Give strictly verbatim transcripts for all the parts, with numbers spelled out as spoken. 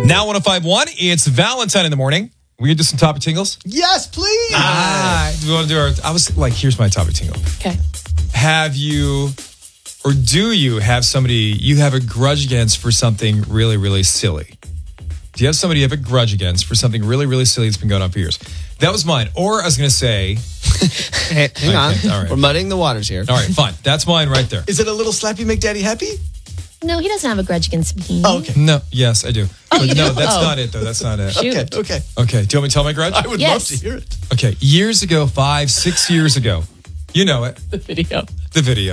Now one oh five point one, it's Valentine in the morning. We can do some topic tingles? Yes, please. Ah, we want to do our, I was like, here's my topic tingle. Okay. Have you, or do you have somebody you have a grudge against for something really, really silly? Do you have somebody you have a grudge against for something really, really silly that's been going on for years? That was mine. Or I was going to say... hey, hang on. Okay, all right. We're muddying the waters here. All right, fine. That's mine right there. Is it a little slappy make daddy happy? No, he doesn't have a grudge against me. Oh, okay. No, yes, I do. Oh, But you no, do? that's Oh. not it, though. That's not it. Shoot. Okay, okay. Okay, do you want me to tell my grudge? I would Yes. love to hear it. Okay, years ago, five, six years ago, you know it, The video. the video.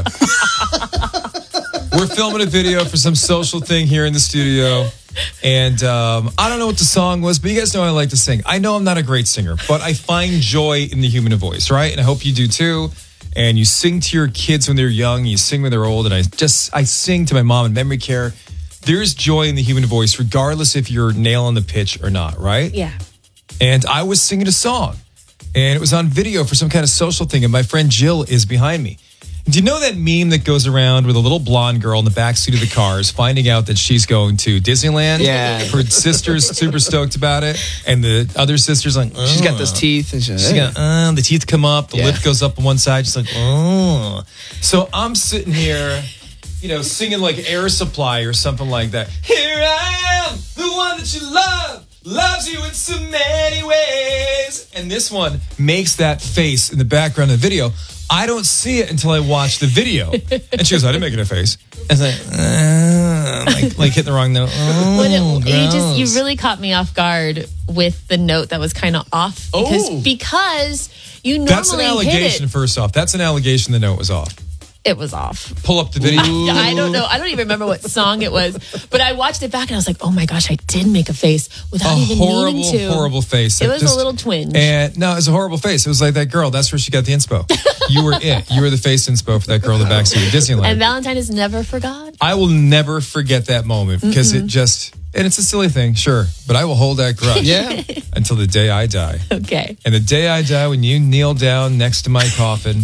We're filming a video for some social thing here in the studio. And um, I don't know what the song was, but you guys know I like to sing. I know I'm not a great singer, but I find joy in the human voice, right? And I hope you do too. And you sing to your kids when they're young, you sing when they're old. And I just, I sing to my mom in memory care. There's joy in the human voice, regardless if you're nailing the pitch or not, right? Yeah. And I was singing a song, and it was on video for some kind of social thing, and my friend Jill is behind me. Do you know that meme that goes around with a little blonde girl in the backseat of the cars finding out that she's going to Disneyland? Yeah. Her sister's super stoked about it, and the other sister's like, oh. She's got those teeth. And she's, She's got, uh, the teeth come up, the Yeah. lip goes up on one side. She's like, oh. So I'm sitting here, you know, singing like Air Supply or something like that. Here I am, the one that you love, loves you in so many ways. And this one makes that face in the background of the video. I don't see it until I watch the video. And she goes, I didn't make it a face. And it's like, uh, like, like hitting the wrong note. Oh, When it, you just you gross. really caught me off guard with the note that was kind of off because Oh. because you normally That's an hit allegation, it. first off. That's an allegation the note was off. It was off. Pull up the video. I don't know. I don't even remember what song it was, but I watched it back and I was like, "Oh my gosh, I did make a face without A even horrible, meaning to." horrible face. It That was just- a little twinge. And no, it was a horrible face. It was like that girl. That's where she got the inspo. You were it. You were the face inspo for that girl in the backseat of Disneyland. And Valentine has never forgot. I will never forget that moment because it just, and it's a silly thing, sure, but I will hold that grudge Yeah. until the day I die. Okay. And the day I die, when you kneel down next to my coffin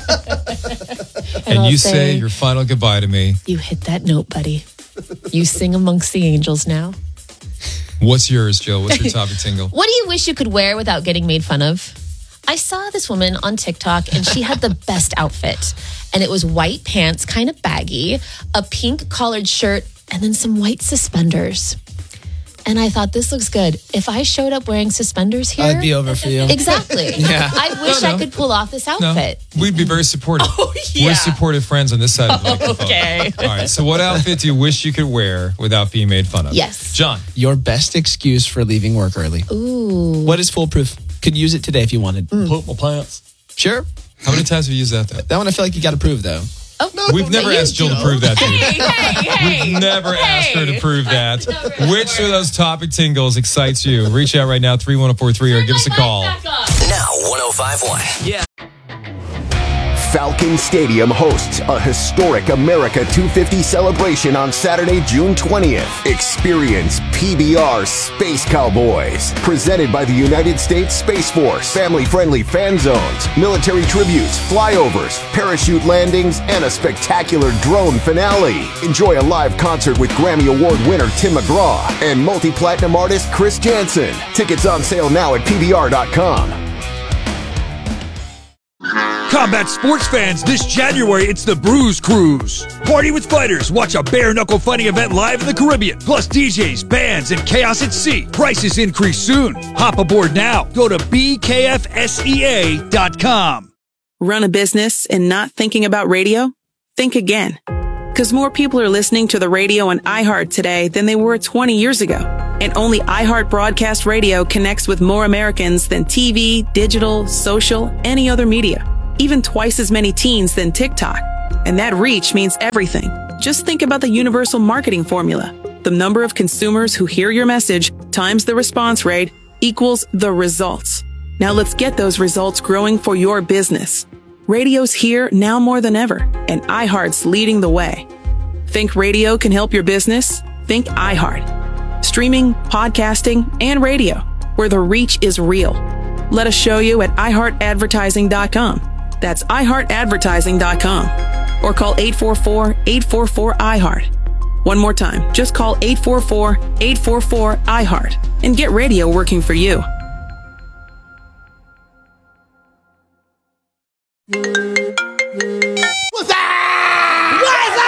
and I'll you say your final goodbye to me, "You hit that note, buddy. You sing amongst the angels now." what's yours, Jill? What's your topic tingle? What do you wish you could wear without getting made fun of? I saw this woman on TikTok and she had the best outfit. And it was white pants, kind of baggy, a pink collared shirt, and then some white suspenders. And I thought, this looks good. If I showed up wearing suspenders here... I'd be over for you. Exactly. Yeah. I wish No, no. I could pull off this No, outfit. we'd be very supportive. Oh, yeah. We're supportive friends on this side of the microphone. Okay. All right, so what outfit do you wish you could wear without being made fun of? Yes. John. Your best excuse for leaving work early. Ooh. What is foolproof? Could use it today if you wanted. Poop my pants. Sure. How many times have you used that, though? That one I feel like you got to prove, though. Oh, no, We've never you asked Jill to do. prove that to you. Hey, hey, hey. We've never asked her to Hey. prove that. never- Which of those topic tingles excites you? Reach out right now, three one zero four three, or give us a call. Now one oh five point one. Yeah. Falcon Stadium hosts a historic America two fifty celebration on Saturday, June twentieth. Experience P B R Space Cowboys, presented by the United States Space Force. Family-friendly fan zones, military tributes, flyovers, parachute landings, and a spectacular drone finale. Enjoy a live concert with Grammy Award winner Tim McGraw and multi-platinum artist Chris Jansen. Tickets on sale now at P B R dot com. Combat sports fans, this January it's the Bruise Cruise. Party with fighters, watch a bare-knuckle fighting event live in the Caribbean. Plus D Js, bands, and chaos at sea. Prices increase soon. Hop aboard now. Go to B K F S E A dot com. Run a business and not thinking about radio? Think again. Because more people are listening to the radio on iHeart today than they were twenty years ago. And only iHeart Broadcast Radio connects with more Americans than T V, digital, social, any other media. Even twice as many teens than TikTok. And that reach means everything. Just think about the universal marketing formula. The number of consumers who hear your message times the response rate equals the results. Now let's get those results growing for your business. Radio's here now more than ever, and iHeart's leading the way. Think radio can help your business? Think iHeart. Streaming, podcasting, and radio, where the reach is real. Let us show you at i heart advertising dot com. That's i heart advertising dot com. Or call eight four four, eight four four, I heart. One more time, just call eight four four, eight four four, I heart and get radio working for you. What's up? What's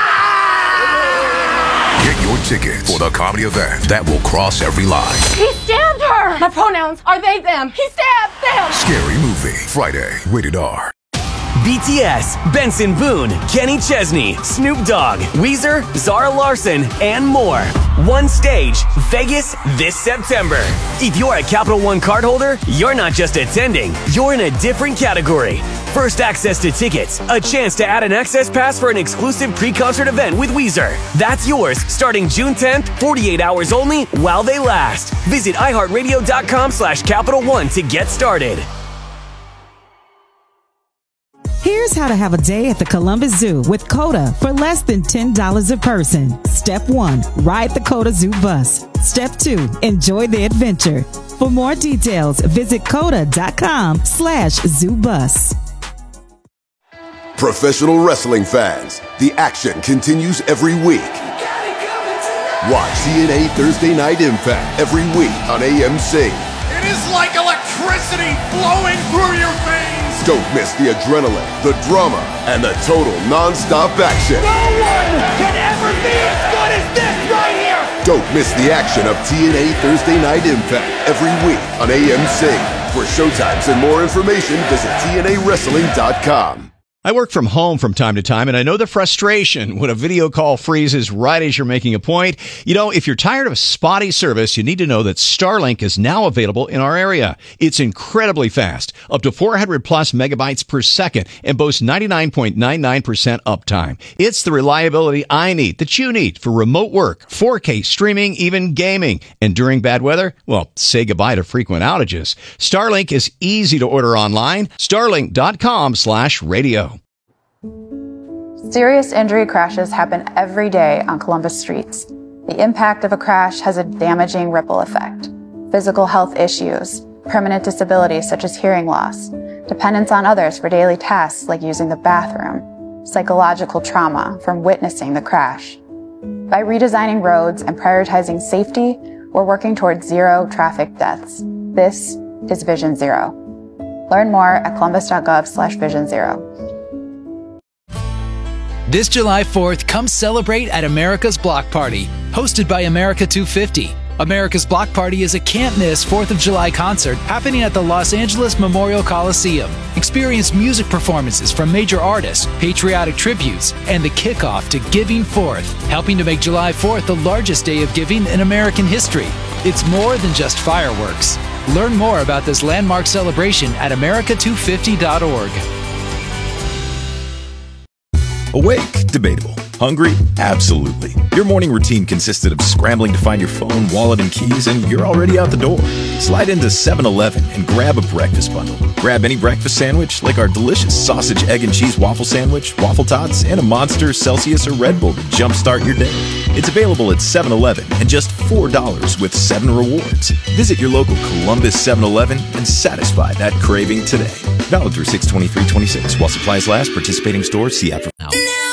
up? Get your tickets for the comedy event that will cross every line. He stabbed her! My pronouns are they, them. He stabbed them! Scary Movie, Friday, rated R. B T S, Benson Boone, Kenny Chesney, Snoop Dogg, Weezer, Zara Larson, and more. One stage, Vegas this September. If you're a Capital One cardholder, you're not just attending, you're in a different category. First access to tickets, a chance to add an access pass for an exclusive pre-concert event with Weezer. That's yours starting June tenth, forty-eight hours only while they last. Visit iHeartRadio.com slash Capital One to get started. Here's how to have a day at the Columbus Zoo with COTA for less than ten dollars a person. Step one, ride the COTA Zoo bus. Step two, enjoy the adventure. For more details, visit COTA.com slash zoo bus. Professional wrestling fans, the action continues every week. Watch T N A Thursday Night Impact every week on A M C. It is like electricity flowing through your veins. Don't miss the adrenaline, the drama, and the total non-stop action. No one can ever be as good as this right here. Don't miss the action of T N A Thursday Night Impact every week on A M C. For showtimes and more information, visit T N A wrestling dot com. I work from home from time to time, and I know the frustration when a video call freezes right as you're making a point. You know, if you're tired of spotty service, you need to know that Starlink is now available in our area. It's incredibly fast, up to four hundred plus megabytes per second, and boasts ninety-nine point nine nine percent uptime. It's the reliability I need, that you need, for remote work, four K streaming, even gaming. And during bad weather, well, say goodbye to frequent outages. Starlink is easy to order online. Starlink.com slash radio. Serious injury crashes happen every day on Columbus streets. The impact of a crash has a damaging ripple effect. Physical health issues, permanent disabilities such as hearing loss, dependence on others for daily tasks like using the bathroom, psychological trauma from witnessing the crash. By redesigning roads and prioritizing safety, we're working towards zero traffic deaths. This is Vision Zero. Learn more at columbus.gov slash vision zero. This July fourth, come celebrate at America's Block Party, hosted by America two fifty. America's Block Party is a can't-miss fourth of July concert happening at the Los Angeles Memorial Coliseum. Experience music performances from major artists, patriotic tributes, and the kickoff to Giving Fourth, helping to make July fourth the largest day of giving in American history. It's more than just fireworks. Learn more about this landmark celebration at america two fifty dot org. Awake? Debatable. Hungry? Absolutely. Your morning routine consisted of scrambling to find your phone, wallet, and keys, and you're already out the door. Slide into seven eleven and grab a breakfast bundle. Grab any breakfast sandwich, like our delicious sausage, egg, and cheese waffle sandwich, waffle tots, and a Monster, Celsius, or Red Bull to jumpstart your day. It's available at seven eleven and just four dollars with seven rewards. Visit your local Columbus seven eleven and satisfy that craving today. Valid through six twenty-three twenty-six while supplies last. Participating stores, see app for now.